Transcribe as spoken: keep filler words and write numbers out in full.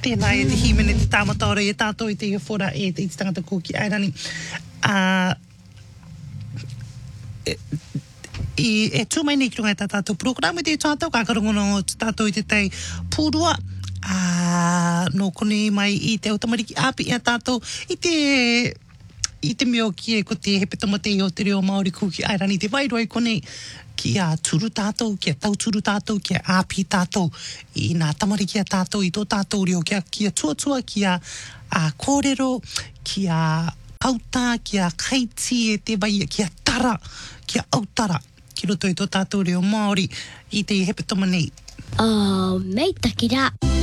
tēnā e te himene te tāmataora e tātou i te iwhora e te tangata kōki airani. Uh, I e tūmai nei ki runga i tā tātou programu te tātou, ka karongono tātou i te tei pūrua, uh, no kone mai i te autamariki api i a tātou, i te, i te meo ki e ko te hepetamate o te reo Māori kūki airani, te wairoi kone ki a turu tātou, ki a tau turu tātou, ki a api tātou, i nā tamariki a tātou, i tō tātou reo, ki a, ki a tuatua, ki a, a kōrero, ki a kauta, ki a kaiti e te vai, ki a tara, ki a autara, ki roto i tō tātou reo Māori, i te hepetama nei. Oh, mei takira.